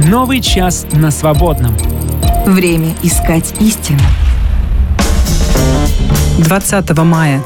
Новый час на свободном. Время искать истину. 20 мая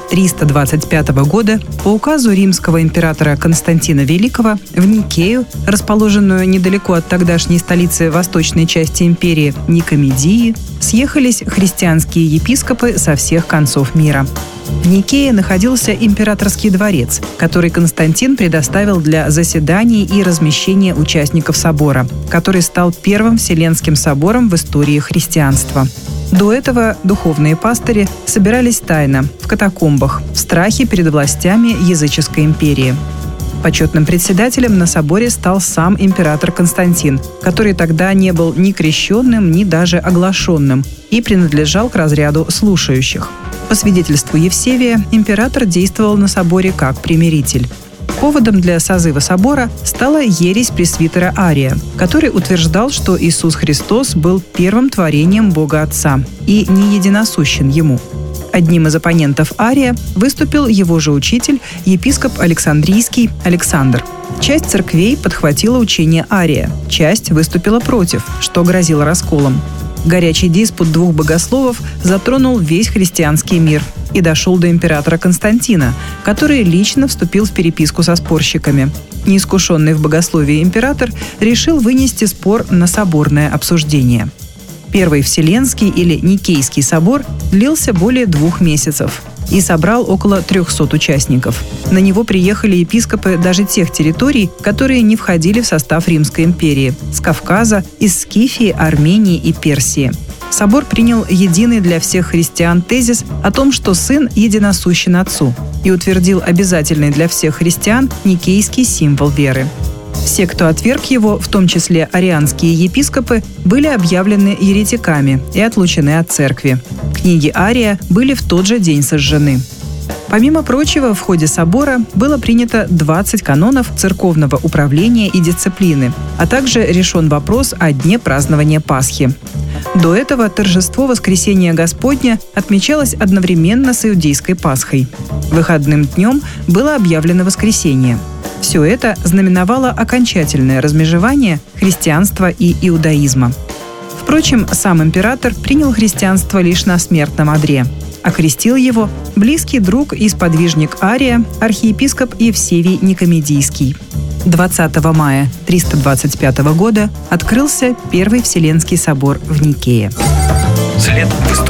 325 года по указу римского императора Константина Великого в Никею, расположенную недалеко от тогдашней столицы восточной части империи Никомедии, съехались христианские епископы со всех концов мира. В Никее находился императорский дворец, который Константин предоставил для заседаний и размещения участников собора, который стал первым Вселенским собором в истории христианства. До этого духовные пастыри собирались тайно, в катакомбах, в страхе перед властями языческой империи. Почетным председателем на соборе стал сам император Константин, который тогда не был ни крещенным, ни даже оглашенным и принадлежал к разряду слушающих. По свидетельству Евсевия, император действовал на соборе как примиритель. Поводом для созыва собора стала ересь пресвитера Ария, который утверждал, что Иисус Христос был первым творением Бога Отца и не единосущен Ему. Одним из оппонентов Ария выступил его же учитель, епископ Александрийский Александр. Часть церквей подхватила учение Ария, часть выступила против, что грозило расколом. Горячий диспут двух богословов затронул весь христианский мир и дошел до императора Константина, который лично вступил в переписку со спорщиками. Неискушенный в богословии император решил вынести спор на соборное обсуждение. Первый Вселенский или Никейский собор длился более 2 месяцев и собрал около 300 участников. На него приехали епископы даже тех территорий, которые не входили в состав Римской империи – с Кавказа, из Скифии, Армении и Персии. Собор принял единый для всех христиан тезис о том, что Сын единосущен Отцу, и утвердил обязательный для всех христиан никейский символ веры. Все, кто отверг его, в том числе арианские епископы, были объявлены еретиками и отлучены от церкви. Книги Ария были в тот же день сожжены. Помимо прочего, в ходе собора было принято 20 канонов церковного управления и дисциплины, а также решен вопрос о дне празднования Пасхи. До этого торжество Воскресения Господня отмечалось одновременно с иудейской Пасхой. Выходным днем было объявлено воскресение. Все это знаменовало окончательное размежевание христианства и иудаизма. Впрочем, сам император принял христианство лишь на смертном одре. Окрестил его близкий друг и сподвижник Ария, архиепископ Евсевий Никомедийский. 20 мая 325 года открылся Первый Вселенский собор в Никее. След в истории.